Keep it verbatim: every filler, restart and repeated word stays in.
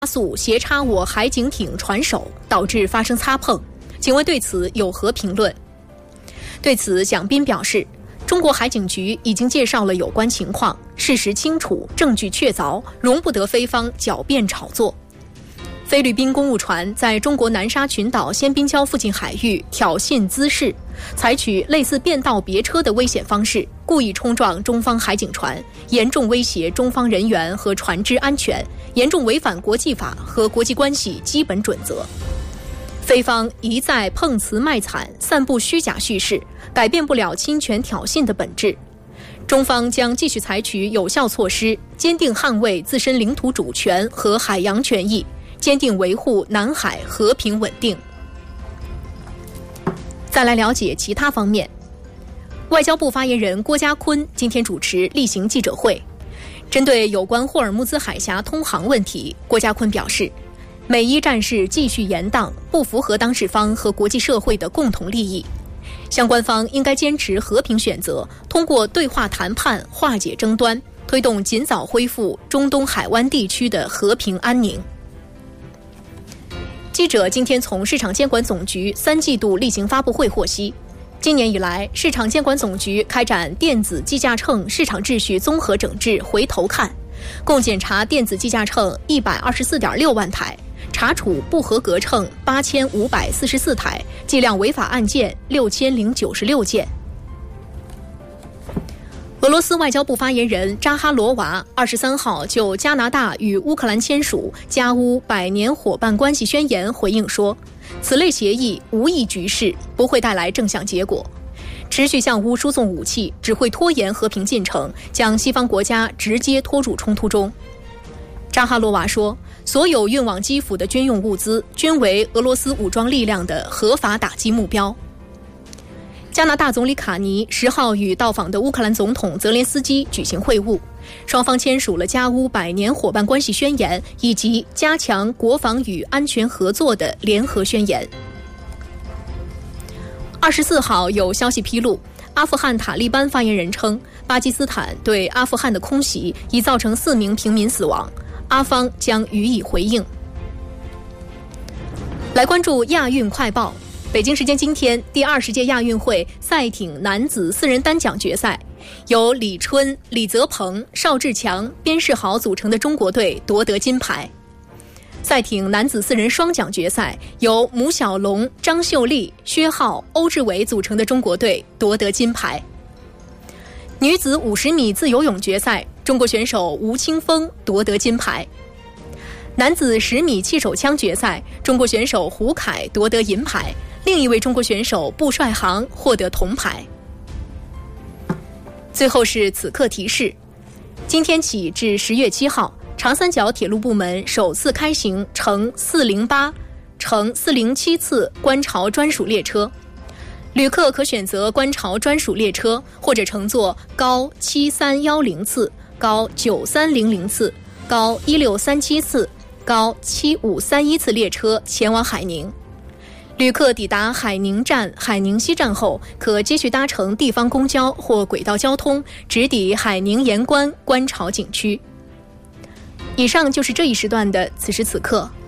速斜插我海警艇船首，导致发生擦碰。请问对此有何评论？对此，蒋斌表示，中国海警局已经介绍了有关情况，事实清楚，证据确凿，容不得非方狡辩炒作。菲律宾公务船在中国南沙群岛仙宾礁附近海域挑衅滋事，采取类似变道别车的危险方式，故意冲撞中方海警船，严重威胁中方人员和船只安全，严重违反国际法和国际关系基本准则。菲方一再碰瓷卖惨，散布虚假叙事，改变不了侵权挑衅的本质。中方将继续采取有效措施，坚定捍卫自身领土主权和海洋权益，坚定维护南海和平稳定。再来了解其他方面。外交部发言人郭家坤今天主持例行记者会，针对有关霍尔木兹海峡通航问题，郭家坤表示，美伊战事继续延宕，不符合当事方和国际社会的共同利益。相关方应该坚持和平选择，通过对话谈判化解争端，推动尽早恢复中东海湾地区的和平安宁。记者今天从市场监管总局三季度例行发布会获悉，今年以来，市场监管总局开展电子计价秤市场秩序综合整治回头看，共检查电子计价秤一百二十四点六万台，查处不合格秤八千五百四十四台，计量违法案件六千零九十六件。俄罗斯外交部发言人扎哈罗娃二十三号就加拿大与乌克兰签署加乌百年伙伴关系宣言回应说，此类协议无益局势，不会带来正向结果。持续向乌输送武器只会拖延和平进程，将西方国家直接拖入冲突中。扎哈罗娃说，所有运往基辅的军用物资均为俄罗斯武装力量的合法打击目标。加拿大总理卡尼十号与到访的乌克兰总统泽连斯基举行会晤，双方签署了加乌百年伙伴关系宣言以及加强国防与安全合作的联合宣言。二十四号有消息披露，阿富汗塔利班发言人称，巴基斯坦对阿富汗的空袭已造成四名平民死亡，阿方将予以回应。来关注亚运快报。北京时间今天，第二十届亚运会赛艇男子四人单桨决赛，由李春、李泽鹏、邵志强、边世豪组成的中国队夺得金牌。赛艇男子四人双桨决赛，由母小龙、张秀丽、薛浩、欧志伟组成的中国队夺得金牌。女子五十米自由泳决赛，中国选手吴青峰夺得金牌。男子十米气手枪决赛，中国选手胡凯夺得银牌，另一位中国选手布帅航获得铜牌。最后是此刻提示，今天起至十月七号，长三角铁路部门首次开行乘四零八、乘四零七次观潮专属列车，旅客可选择观潮专属列车，或者乘坐高七三一零次、高九三零零次、高一六三七次、高七五三一次列车前往海宁。旅客抵达海宁站、海宁西站后，可接续搭乘地方公交或轨道交通，直抵海宁盐关观潮景区。以上就是这一时段的此时此刻。